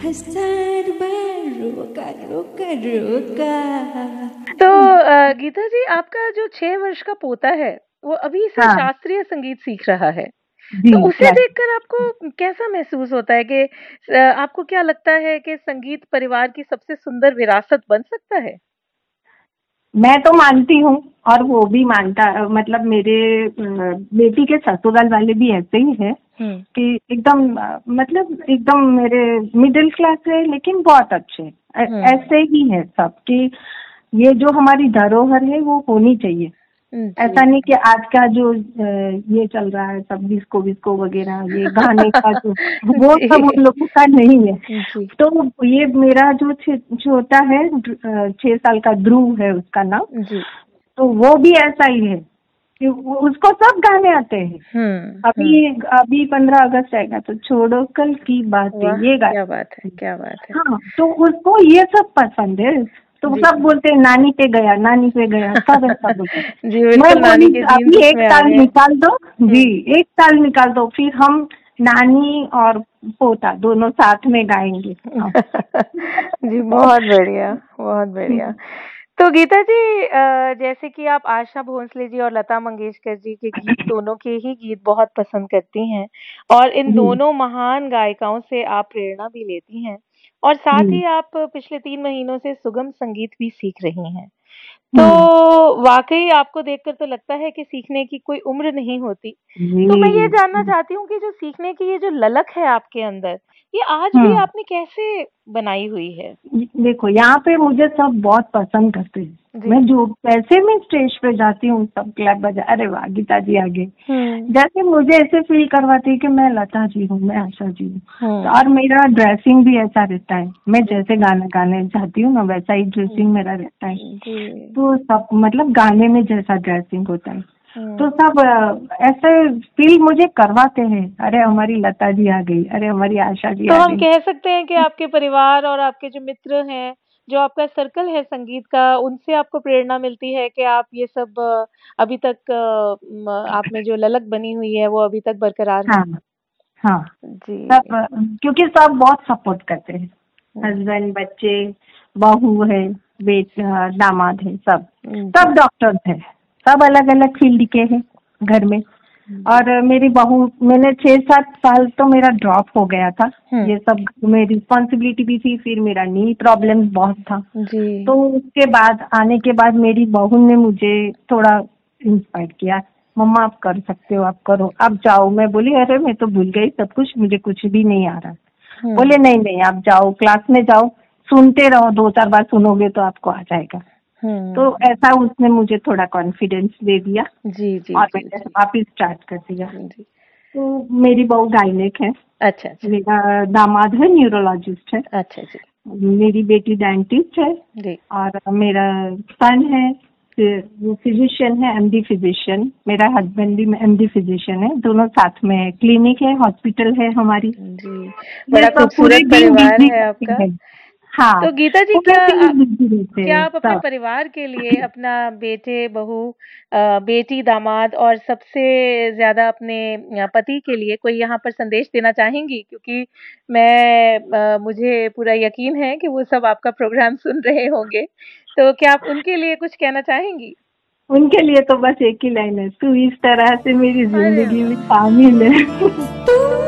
हजार बार रोका रोका रोका। तो गीता जी, आपका जो 6 वर्ष का पोता है वो अभी से हाँ शास्त्रीय संगीत सीख रहा है, जी तो उसे क्लास देखकर आपको कैसा महसूस होता है कि आपको क्या लगता है कि संगीत परिवार की सबसे सुंदर विरासत बन सकता है? मैं तो मानती हूँ और वो भी मानता, मतलब मेरे बेटी के ससुराल वाले भी ऐसे ही है कि एकदम मतलब एकदम मेरे मिडिल क्लास है लेकिन बहुत अच्छे ऐसे ही है सब कि ये जो हमारी धरोहर है वो होनी चाहिए। ऐसा नहीं कि आज का जो ये चल रहा है सब डिस्को विस्को वगैरह ये गाने का जो वो सब उन लोगों का नहीं है। तो ये मेरा जो छोटा है 6 साल का ध्रुव है उसका नाम, तो वो भी ऐसा ही है कि उसको सब गाने आते हैं। अभी 15 अगस्त आएगा तो छोड़ो कल की बातें, ये गाने। क्या बात है, क्या बात है। हाँ, तो उसको ये सब पसंद है। तो सब बोलते हैं नानी पे गया, नानी पे गया, सब ऐसा बोलते हैं। जी, मैं नानी बोली के अभी एक साल निकाल दो जी, एक साल निकाल दो, फिर हम नानी और पोता दोनों साथ में गाएंगे। जी, बहुत बढ़िया, बहुत बढ़िया। तो गीता जी, जैसे कि आप आशा भोसले जी और लता मंगेशकर जी के गीत दोनों के ही गीत बहुत पसंद करती हैं और इन दोनों महान गायिकाओं से आप प्रेरणा भी लेती हैं और साथ ही आप पिछले 3 महीनों से सुगम संगीत भी सीख रही हैं। तो वाकई आपको देखकर तो लगता है कि सीखने की कोई उम्र नहीं होती। तो मैं ये जानना चाहती हूँ कि जो सीखने की ये जो ललक है आपके अंदर, ये आज भी आपने कैसे बनाई हुई है? देखो, यहाँ पे मुझे सब बहुत पसंद करते हैं। मैं जो पैसे में स्टेज पे जाती हूँ सब क्लैप बजा, अरे वाह गीता जी आगे, जैसे मुझे ऐसे फील करवाती है कि मैं लता जी हूँ, मैं आशा जी हूँ। और मेरा ड्रेसिंग भी ऐसा रहता है, मैं जैसे गाना गाने जाती हूँ ना वैसा ही ड्रेसिंग मेरा रहता है। तो सब मतलब गाने में जैसा ड्रेसिंग होता है तो सब ऐसे फील मुझे करवाते हैं, अरे हमारी लता जी आ गई, अरे हमारी आशा जी आ गई। तो हम कह सकते हैं कि आपके परिवार और आपके जो मित्र हैं, जो आपका सर्कल है संगीत का, उनसे आपको प्रेरणा मिलती है कि आप ये सब अभी तक आप में जो ललक बनी हुई है वो अभी तक बरकरार है। हाँ जी, सब क्योंकि सब बहुत सपोर्ट करते हैं, हस्बैंड, बच्चे, बहू है, बेटा, दामाद है, सब डॉक्टर्स है, सब अलग अलग फील्ड के हैं घर में। और मेरी बहू, मैंने 6-7 साल तो मेरा ड्रॉप हो गया था, ये सब में रिस्पॉन्सिबिलिटी भी थी, फिर मेरा नी प्रॉब्लम बहुत था तो उसके बाद आने के बाद मेरी बहू ने मुझे थोड़ा इंस्पायर किया, मम्मा आप कर सकते हो, आप करो, आप जाओ। मैं बोली अरे मैं तो भूल गई सब कुछ, मुझे कुछ भी नहीं आ रहा। बोले नहीं नहीं आप जाओ, क्लास में जाओ, सुनते रहो, 2-4 बार सुनोगे तो आपको आ जाएगा। तो ऐसा उसने मुझे थोड़ा कॉन्फिडेंस दे दिया और मैंने वापिस स्टार्ट कर दिया। तो मेरी बहू गायनिक है, अच्छा, मेरा दामाद है न्यूरोलॉजिस्ट है, अच्छा जी, मेरी बेटी डेंटिस्ट है और मेरा सन है वो फिजिशियन है, एमडी फिजिशियन। मेरा हस्बैंड भी एमडी फिजिशियन है, दोनों साथ में क्लिनिक है, हॉस्पिटल है हमारी। बड़ा खूबसूरत परिवार है आपका। हाँ, तो गीता जी, क्या आप अपने परिवार के लिए अपना बेटे, बहू, बेटी, दामाद और सबसे ज्यादा अपने पति के लिए कोई यहाँ पर संदेश देना चाहेंगी? क्योंकि मुझे पूरा यकीन है कि वो सब आपका प्रोग्राम सुन रहे होंगे, तो क्या आप उनके लिए कुछ कहना चाहेंगी? उनके लिए तो बस एक ही लाइन है, तू इस तरह से मेरी जिंदगी में शामिल है।